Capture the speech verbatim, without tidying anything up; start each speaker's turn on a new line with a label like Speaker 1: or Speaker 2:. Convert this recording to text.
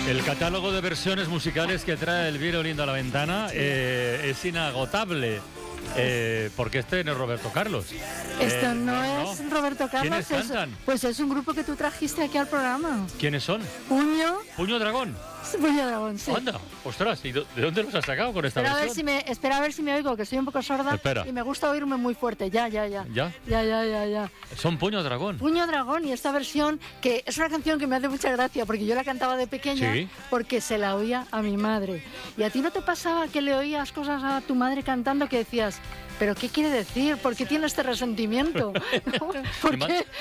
Speaker 1: El catálogo de versiones musicales que trae el Vino Lindo a la Ventana eh, es inagotable. Eh, porque este no es Roberto Carlos.
Speaker 2: Esto
Speaker 1: Eh,
Speaker 2: no,
Speaker 1: no,
Speaker 2: es Roberto Carlos.
Speaker 1: ¿Quiénes
Speaker 2: es,
Speaker 1: cantan?
Speaker 2: Pues es un grupo que tú trajiste aquí al programa.
Speaker 1: ¿Quiénes son?
Speaker 2: Puño.
Speaker 1: Puño Dragón.
Speaker 2: Puño Dragón, sí.
Speaker 1: Anda, ostras, ¿y de dónde los has sacado con esta
Speaker 2: Espera a, ver
Speaker 1: versión?
Speaker 2: si me, espera a ver si me oigo, que soy un poco sorda.
Speaker 1: Espera.
Speaker 2: Y me gusta oírme muy fuerte. Ya, ya, ya.
Speaker 1: ¿Ya?
Speaker 2: Ya, ya, ya, ya.
Speaker 1: Son Puño Dragón.
Speaker 2: Puño Dragón, y esta versión, que es una canción que me hace mucha gracia, porque yo la cantaba de pequeña,
Speaker 1: Sí.
Speaker 2: porque se la oía a mi madre. ¿Y a ti no te pasaba que le oías cosas a tu madre cantando que decías, pero qué quiere decir? ¿Por qué tiene este resentimiento? ¿Por
Speaker 1: Mi ma-
Speaker 2: qué?